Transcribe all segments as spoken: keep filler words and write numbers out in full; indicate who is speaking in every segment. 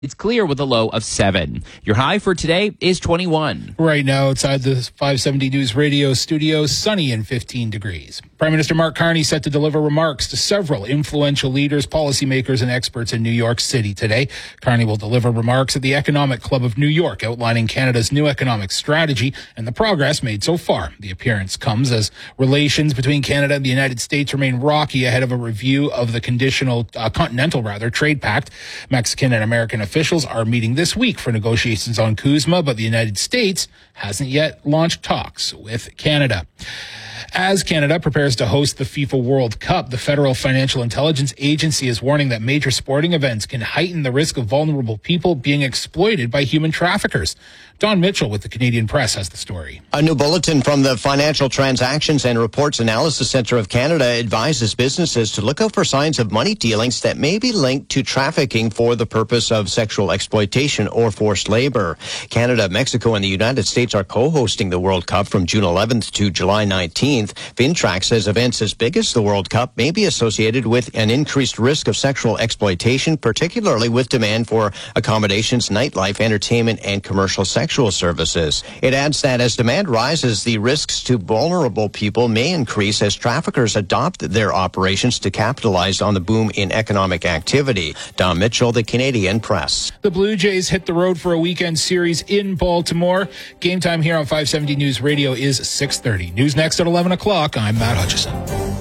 Speaker 1: It's clear with a low of seven. Your high for today is twenty-one.
Speaker 2: Right now, outside the five seventy News Radio studio, sunny and fifteen degrees. Prime Minister Mark Carney set to deliver remarks to several influential leaders, policymakers, and experts in New York City today. Carney will deliver remarks at the Economic Club of New York, outlining Canada's new economic strategy and the progress made so far. The appearance comes as relations between Canada and the United States remain rocky ahead of a review of the conditional, uh, continental rather, trade pact. Mexican and American officials are meeting this week for negotiations on CUSMA, but the United States hasn't yet launched talks with Canada. As Canada prepares to host the FIFA World Cup, the Federal Financial Intelligence Agency is warning that major sporting events can heighten the risk of vulnerable people being exploited by human traffickers. Don Mitchell with the Canadian Press has the story.
Speaker 3: A new bulletin from the Financial Transactions and Reports Analysis Centre of Canada advises businesses to look out for signs of money dealings that may be linked to trafficking for the purpose of sexual exploitation or forced labor. Canada, Mexico, and the United States are co-hosting the World Cup from June eleventh to July nineteenth. Fintrac says events as big as the World Cup may be associated with an increased risk of sexual exploitation, particularly with demand for accommodations, nightlife, entertainment, and commercial sexual services. It adds that as demand rises, the risks to vulnerable people may increase as traffickers adopt their operations to capitalize on the boom in economic activity. Don Mitchell, the Canadian Press.
Speaker 2: The Blue Jays hit the road for a weekend series in Baltimore. Game time here on five seventy News Radio is six thirty. News next at eleven o'clock. I'm Matt Hutchison.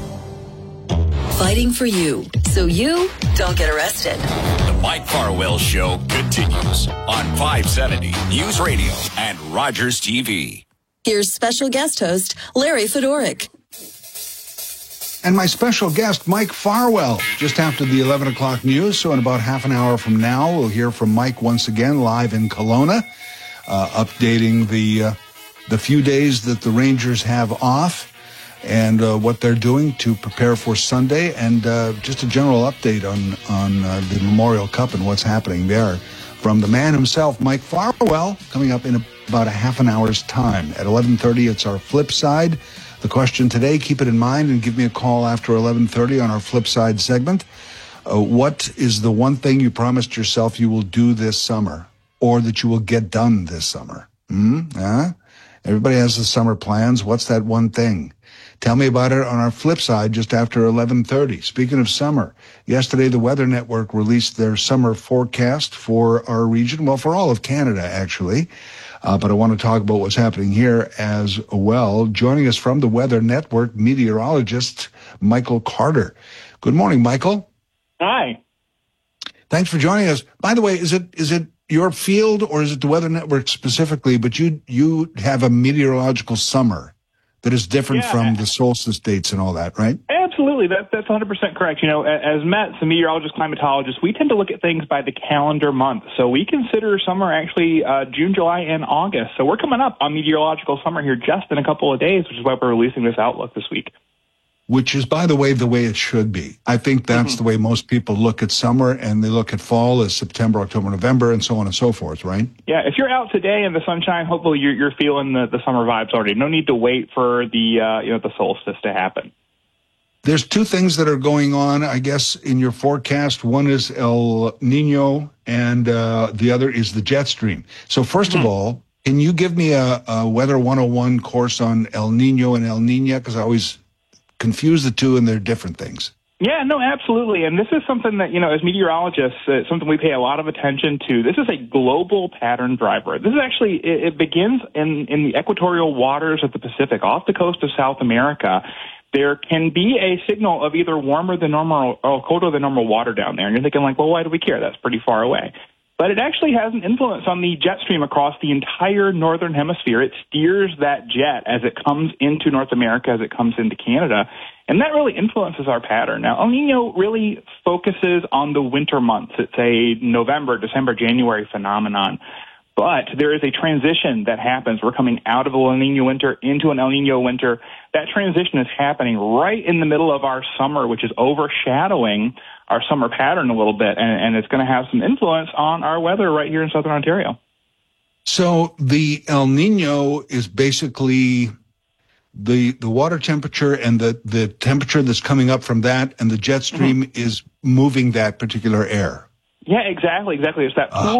Speaker 4: Fighting for you, so you don't get arrested.
Speaker 5: The Mike Farwell Show continues on five seventy News Radio and Rogers T V.
Speaker 4: Here's special guest host Larry Fedoruk.
Speaker 6: And my special guest, Mike Farwell, just after the eleven o'clock news. So in about half an hour from now, we'll hear from Mike once again live in Kelowna, uh, updating the uh, the few days that the Rangers have off and uh, what they're doing to prepare for Sunday, and uh, just a general update on, on uh, the Memorial Cup and what's happening there from the man himself, Mike Farwell, coming up in about a half an hour's time. At eleven thirty, it's our Flip Side. The question today, keep it in mind and give me a call after eleven thirty on our Flip Side segment. Uh, what is the one thing you promised yourself you will do this summer, or that you will get done this summer? Hmm? Huh? Everybody has the summer plans. What's that one thing? Tell me about it on our Flip Side just after eleven thirty. Speaking of summer, yesterday the Weather Network released their summer forecast for our region, well, for all of Canada, actually. Uh, but I want to talk about what's happening here as well. Joining us from the Weather Network, meteorologist Michael Carter. Good morning, Michael.
Speaker 7: Hi.
Speaker 6: Thanks for joining us. By the way, is it is it your field or is it the Weather Network specifically? But you you have a meteorological summer that is different
Speaker 7: yeah.
Speaker 6: from the solstice dates and all that, right?
Speaker 7: Absolutely. That, that's one hundred percent correct. You know, as Matt's a meteorologist, climatologist, we tend to look at things by the calendar month. So we consider summer actually uh, June, July, and August. So we're coming up on meteorological summer here just in a couple of days, which is why we're releasing this outlook this week.
Speaker 6: Which is, by the way, the way it should be. I think that's mm-hmm. the way most people look at summer, and they look at fall as September, October, November, and so on and so forth, right?
Speaker 7: Yeah, if you're out today in the sunshine, hopefully you're, you're feeling the, the summer vibes already. No need to wait for the uh, you know the solstice to happen.
Speaker 6: There's two things that are going on, I guess, in your forecast. One is El Nino, and uh, the other is the jet stream. So first mm-hmm. of all, can you give me a, a Weather one oh one course on El Nino and El Niña? Because I always confuse the two, and they're different things.
Speaker 7: Yeah, no, absolutely. And this is something that, you know, as meteorologists, uh, something we pay a lot of attention to. This is a global pattern driver. This is actually, it, it begins in, in the equatorial waters of the Pacific, off the coast of South America. There can be a signal of either warmer than normal or colder than normal water down there. And you're thinking like, well, why do we care? That's pretty far away. But it actually has an influence on the jet stream across the entire northern hemisphere. It steers that jet as it comes into North America, as it comes into Canada, and that really influences our pattern. Now, El Nino really focuses on the winter months. It's a November, December, January phenomenon. But there is a transition that happens. We're coming out of a La Nina winter into an El Nino winter. That transition is happening right in the middle of our summer, which is overshadowing our summer pattern a little bit, and, and it's going to have some influence on our weather right here in southern Ontario.
Speaker 6: So the El Nino is basically the the water temperature and the, the temperature that's coming up from that, and the jet stream mm-hmm. is moving that particular air.
Speaker 7: Yeah, exactly, exactly. It's that pool